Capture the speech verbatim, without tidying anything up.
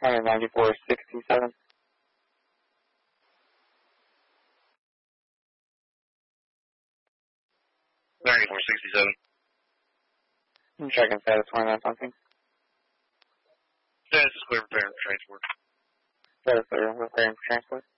ninety-four sixty-seven. ninety-four sixty-seven. I'm checking status twenty-nine something. Status is clear for transport. Status clear, preparing for transport.